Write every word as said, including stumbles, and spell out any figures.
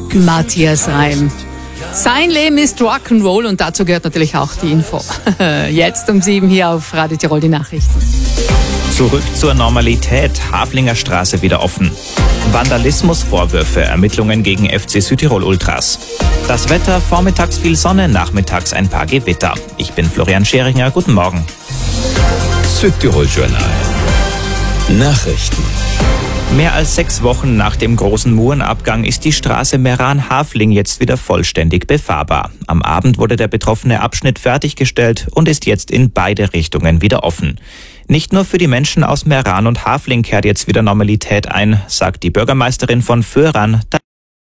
Matthias Reim. Sein Leben ist Rock'n'Roll und dazu gehört natürlich auch die Info. Jetzt um sieben hier auf Radio Tirol die Nachrichten. Zurück zur Normalität. Haflinger Straße wieder offen. Vandalismusvorwürfe, Ermittlungen gegen F C Südtirol Ultras. Das Wetter, vormittags viel Sonne, nachmittags ein paar Gewitter. Ich bin Florian Scheringer, guten Morgen. Südtirol Journal. Nachrichten. Mehr als sechs Wochen nach dem großen Murenabgang ist die Straße Meran-Hafling jetzt wieder vollständig befahrbar. Am Abend wurde der betroffene Abschnitt fertiggestellt und ist jetzt in beide Richtungen wieder offen. Nicht nur für die Menschen aus Meran und Hafling kehrt jetzt wieder Normalität ein, sagt die Bürgermeisterin von Föhran.